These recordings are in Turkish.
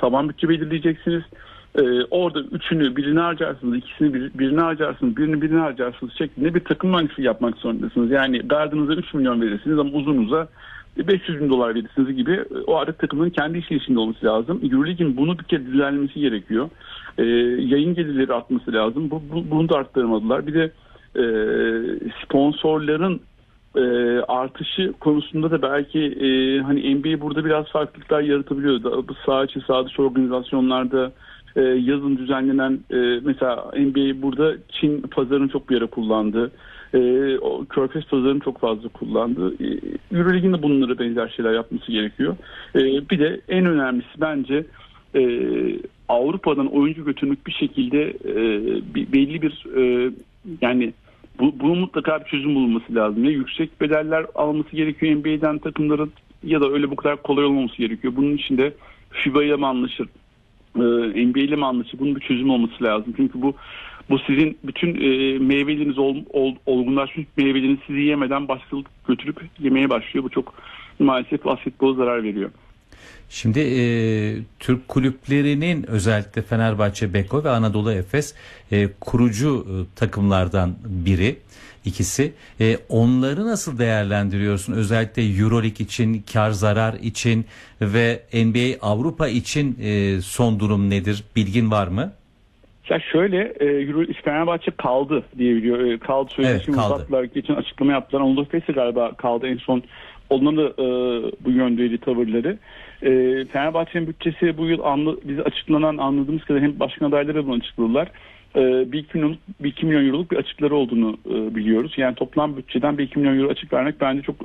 taban bütçe belirleyeceksiniz. Orada üçünü birini harcarsınız, ikisini birini harcarsınız, birini harcarsınız şeklinde bir takım mühendisliği yapmak zorundasınız. Yani gardınıza 3 milyon verirsiniz ama uzunuza 500 bin dolar verirsiniz gibi o artık takımın kendi işleyişinde olması lazım. Euroleague'in bunu bir kere düzenlemesi gerekiyor. Yayın gelirleri artması lazım. Bunu da arttırmadılar. Bir de sponsorların artışı konusunda da belki hani NBA burada biraz farklılıklar yaratabiliyor. Bu saha içi saha dışı organizasyonlarda yazın düzenlenen mesela NBA burada Çin pazarını çok bir ara kullandı. Körfez pazarını çok fazla kullandı. Euroleague'in de bunlara benzer şeyler yapması gerekiyor. Bir de en önemlisi bence Avrupa'dan oyuncu götürmek bir şekilde belli bir yani bunun mutlaka bir çözüm bulunması lazım. Ya yüksek bedeller alması gerekiyor NBA'den takımların ya da öyle bu kadar kolay olmaması gerekiyor. Bunun için de FIBA ile mi anlaşır, NBA ile mi anlaşır? Bunun bir çözüm olması lazım. Çünkü bu sizin bütün meyveleriniz olgunlaşmış meyveleriniz sizi yemeden başkalık götürüp yemeye başlıyor. Bu çok maalesef basketbola zarar veriyor. Şimdi Türk kulüplerinin özellikle Fenerbahçe, Beko ve Anadolu Efes kurucu takımlardan biri. İkisi. Onları nasıl değerlendiriyorsun? Özellikle Euroleague için, kar zarar için ve NBA Avrupa için son durum nedir? Bilgin var mı? Ya şöyle Fenerbahçe kaldı diye biliyor. Kaldı sözleşmeyi uzattılar. Geçen açıklama yaptılar. Anadolu Efes'e galiba kaldı en son. Onların da bu yöndeydi tavırları. Fenerbahçe'nin bütçesi bu yıl bize açıklanan anladığımız kadar hem başkan adayları bunu açıkladılar. 1-2 milyon euroluk bir açıkları olduğunu biliyoruz. Yani toplam bütçeden 1-2 milyon euro açık vermek bence çok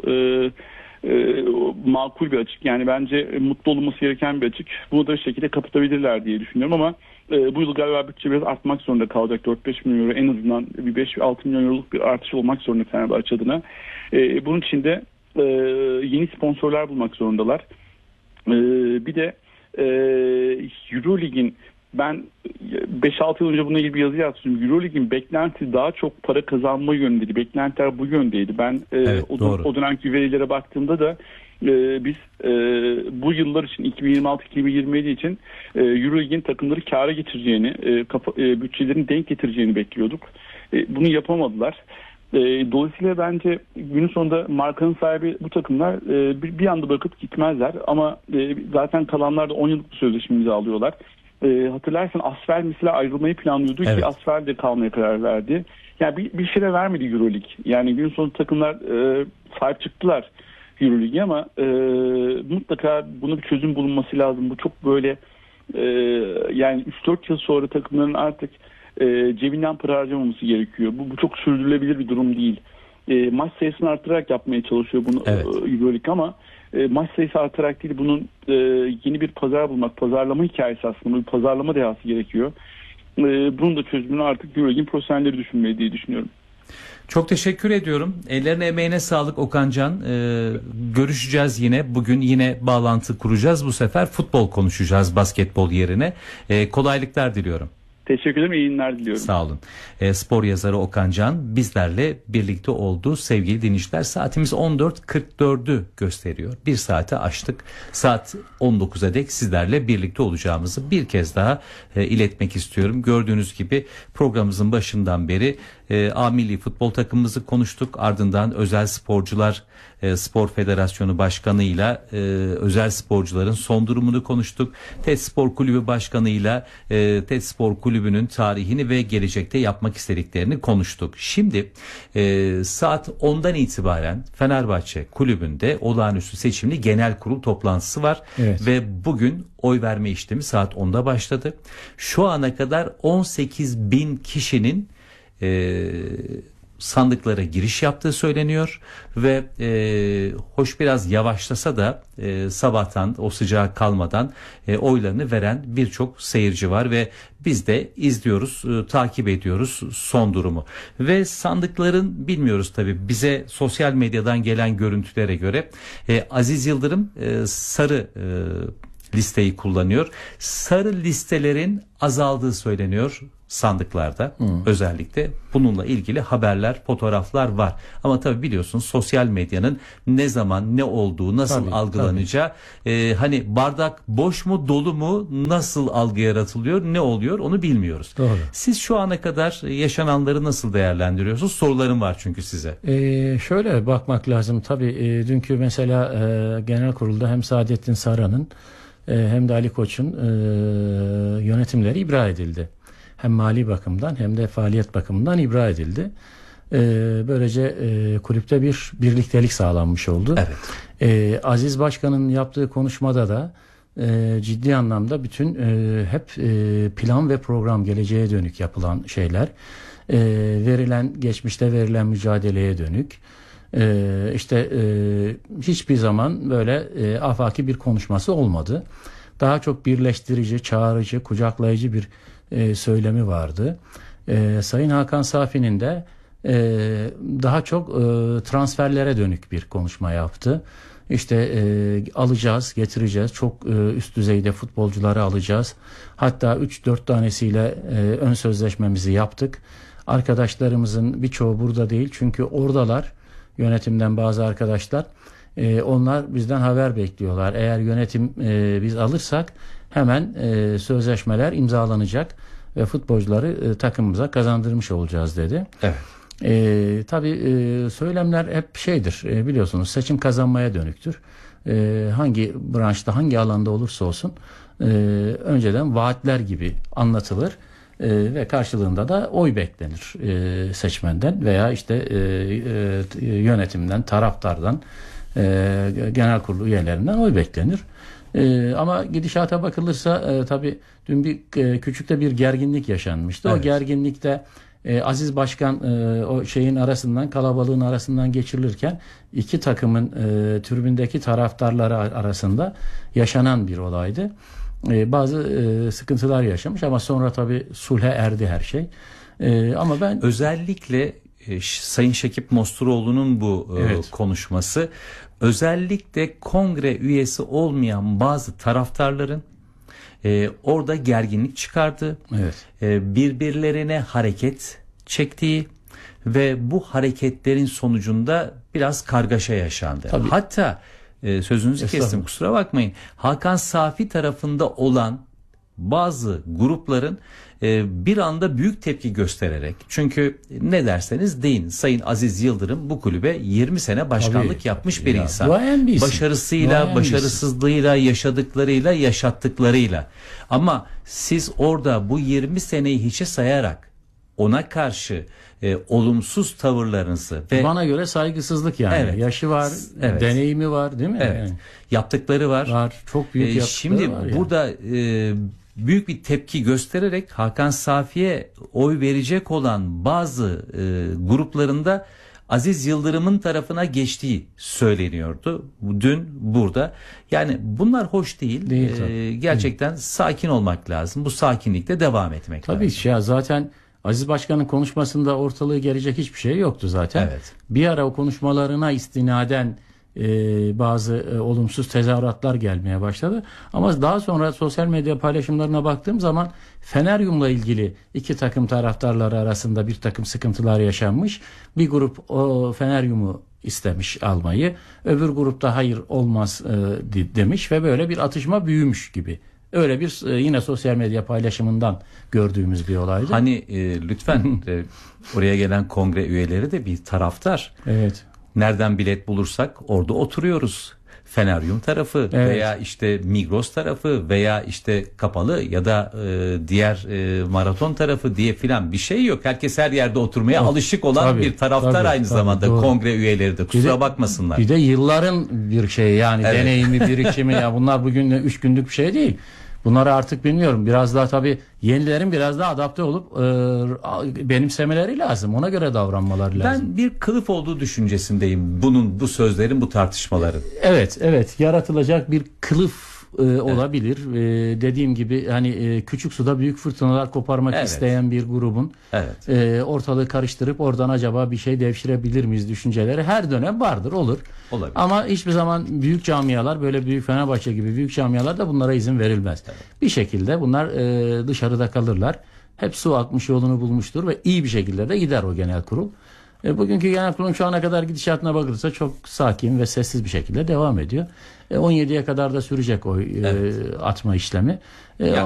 makul bir açık. Yani bence mutlu olunması gereken bir açık. Bunu da bir şekilde kapatabilirler diye düşünüyorum ama bu yıl galiba bütçe biraz artmak zorunda kalacak. 4-5 milyon euro en azından bir 5-6 milyon euroluk bir artış olmak zorunda Fenerbahçe adına. Bunun için de yeni sponsorlar bulmak zorundalar. Bir de Euroleague'in ben 5-6 yıl önce bununla ilgili bir yazı yazmıştım. Euroleague'in beklenti daha çok para kazanma yönündeydi. Beklentiler bu yöndeydi. Ben o dönemki verilere baktığımda da biz bu yıllar için 2026-2027 için Euroleague'in takımları kâra getireceğini, bütçelerini denk getireceğini bekliyorduk. Bunu yapamadılar. Dolayısıyla bence günün sonunda markanın sahibi bu takımlar bir anda bırakıp gitmezler ama zaten kalanlar da 10 yıllık bir sözleşme imzalıyorlar. Hatırlarsan Asfer mesela ayrılmayı planlıyordu ki Asfer de kalmaya karar verdi. Yani bir şeyler vermedi Euroleague. Yani günün sonunda takımlar sahip çıktılar Euroleague'e ama mutlaka buna bir çözüm bulunması lazım. Bu çok böyle yani 3-4 yıl sonra takımların artık cebinden para harcamaması gerekiyor. Bu çok sürdürülebilir bir durum değil. Maç sayısını artırarak yapmaya çalışıyor bunu Euroleague ama maç sayısı artarak değil, bunun yeni bir pazar bulmak, pazarlama hikayesi aslında, bir pazarlama dehası gerekiyor. Bunun da çözümünü artık Euroleague'in profesyonelleri düşünmeli diye düşünüyorum. Çok teşekkür ediyorum. Ellerine emeğine sağlık Okancan. Görüşeceğiz yine. Bugün yine bağlantı kuracağız. Bu sefer futbol konuşacağız basketbol yerine. Kolaylıklar diliyorum. Teşekkür ederim. İyi günler diliyorum. Sağ olun. Spor yazarı Okancan bizlerle birlikte oldu. Sevgili dinleyiciler, saatimiz 14.44'ü gösteriyor. Bir saate aştık. Saat 19'a dek sizlerle birlikte olacağımızı bir kez daha iletmek istiyorum. Gördüğünüz gibi programımızın başından beri A Milli Futbol takımımızı konuştuk. Ardından Özel Sporcular Spor Federasyonu Başkanı'yla özel sporcuların son durumunu konuştuk. TED Spor Kulübü Başkanı'yla TED Spor Kulübü'nün tarihini ve gelecekte yapmak istediklerini konuştuk. Şimdi saat 10'dan itibaren Fenerbahçe Kulübü'nde olağanüstü seçimli genel kurul toplantısı var. Evet. Ve bugün oy verme işlemi saat 10'da başladı. Şu ana kadar 18 bin kişinin sandıklara giriş yaptığı söyleniyor ve hoş biraz yavaşlasa da sabahtan o sıcağa kalmadan oylarını veren birçok seyirci var ve biz de izliyoruz, takip ediyoruz son durumu. Ve sandıkların bilmiyoruz tabii, bize sosyal medyadan gelen görüntülere göre Aziz Yıldırım sarı listeyi kullanıyor. Sarı listelerin azaldığı söyleniyor. sandıklarda özellikle bununla ilgili haberler, fotoğraflar var. Ama tabii biliyorsunuz sosyal medyanın ne zaman ne olduğu, nasıl algılanacağı, hani bardak boş mu dolu mu, nasıl algı yaratılıyor, ne oluyor onu bilmiyoruz. Doğru. Siz şu ana kadar yaşananları nasıl değerlendiriyorsunuz? Sorularım var çünkü size. Şöyle bakmak lazım. Tabii dünkü mesela genel kurulda hem Saadettin Saran'ın hem de Ali Koç'un yönetimleri ibra edildi. Hem mali bakımdan hem de faaliyet bakımından ibra edildi. Böylece kulüpte bir birliktelik sağlanmış oldu. Evet. Aziz Başkan'ın yaptığı konuşmada da ciddi anlamda bütün hep plan ve program, geleceğe dönük yapılan şeyler, geçmişte verilen mücadeleye dönük. Hiçbir zaman böyle afaki bir konuşması olmadı. Daha çok birleştirici, çağırıcı, kucaklayıcı bir söylemi vardı. Sayın Hakan Safi'nin de daha çok transferlere dönük bir konuşma yaptı. Alacağız, getireceğiz. Çok üst düzeyde futbolcuları alacağız. Hatta 3-4 tanesiyle ön sözleşmemizi yaptık. Arkadaşlarımızın birçoğu burada değil. Çünkü oradalar, yönetimden bazı arkadaşlar. Onlar bizden haber bekliyorlar. Eğer yönetim biz alırsak hemen sözleşmeler imzalanacak ve futbolcuları takımımıza kazandırmış olacağız dedi. Evet. Tabii söylemler hep şeydir, biliyorsunuz, seçim kazanmaya dönüktür. Hangi branşta, hangi alanda olursa olsun önceden vaatler gibi anlatılır ve karşılığında da oy beklenir seçmenden veya yönetimden, taraftardan, genel kurulu üyelerinden oy beklenir. Ama gidişata bakılırsa tabii dün küçük de bir gerginlik yaşanmıştı. Evet. O gerginlikte Aziz Başkan o kalabalığın arasından geçirilirken iki takımın tribündeki taraftarları arasında yaşanan bir olaydı. Bazı sıkıntılar yaşamış ama sonra tabii sulhe erdi her şey. Ama ben özellikle Sayın Şekip Mosturoğlu'nun bu konuşması, özellikle kongre üyesi olmayan bazı taraftarların orada gerginlik çıkardı. Evet. Birbirlerine hareket çektiği ve bu hareketlerin sonucunda biraz kargaşa yaşandı. Tabii. Hatta sözünüzü kestim, kusura bakmayın. Hakan Safi tarafında olan bazı grupların bir anda büyük tepki göstererek, çünkü ne derseniz deyin, Sayın Aziz Yıldırım bu kulübe 20 sene başkanlık yapmış bir insan. Başarısıyla, başarısızlığıyla, yaşadıklarıyla, yaşattıklarıyla. Ama siz orada bu 20 seneyi hiçe sayarak ona karşı olumsuz tavırlarınızı ve bana göre saygısızlık yani. Evet. Yaşı var, evet, deneyimi var, değil mi? Evet. Yani yaptıkları var. Çok büyük yaptıkları şimdi var. Şimdi burada büyük bir tepki göstererek Hakan Safi'ye oy verecek olan bazı gruplarında Aziz Yıldırım'ın tarafına geçtiği söyleniyordu dün burada. Yani bunlar hoş değil. Gerçekten sakin olmak lazım. Bu sakinlikte devam etmek lazım. Tabii ya, zaten Aziz Başkan'ın konuşmasında ortalığı gelecek hiçbir şey yoktu zaten. Evet. Bir ara o konuşmalarına istinaden bazı olumsuz tezahüratlar gelmeye başladı. Ama daha sonra sosyal medya paylaşımlarına baktığım zaman Feneryum'la ilgili iki takım taraftarları arasında bir takım sıkıntılar yaşanmış. Bir grup o Feneryum'u istemiş almayı, öbür grupta hayır olmaz demiş ve böyle bir atışma büyümüş gibi. Öyle bir yine sosyal medya paylaşımından gördüğümüz bir olaydı. Hani lütfen oraya gelen kongre üyeleri de bir taraftar. Evet. Nereden bilet bulursak orada oturuyoruz. Feneryum tarafı, evet, veya Migros tarafı veya kapalı ya da diğer maraton tarafı diye filan bir şey yok. Herkes her yerde oturmaya alışık olan bir taraftar, aynı zamanda doğru. Kongre üyeleri de kusura bakmasınlar. Bir de yılların bir şey yani, evet, deneyimi, birikimi ya, bunlar bugün 3 günlük bir şey değil. Bunları artık bilmiyorum. Biraz daha tabii yenilerin biraz daha adapte olup benimsemeleri lazım. Ona göre davranmaları lazım. Ben bir kılıf olduğu düşüncesindeyim bu sözlerin, bu tartışmaların. Evet. Yaratılacak bir kılıf olabilir. Dediğim gibi hani küçük suda büyük fırtınalar koparmak isteyen bir grubun ortalığı karıştırıp oradan acaba bir şey devşirebilir miyiz düşünceleri her dönem vardır, olur. Olabilir. Ama hiçbir zaman büyük camialar, böyle büyük Fenerbahçe gibi büyük camialar da bunlara izin verilmez. Evet. Bir şekilde bunlar dışarıda kalırlar. hep su akmış yolunu bulmuştur ve iyi bir şekilde de gider o genel kurul. Bugünkü genel kurulun şu ana kadar gidişatına bakılırsa çok sakin ve sessiz bir şekilde devam ediyor. 17'ye kadar da sürecek o atma işlemi.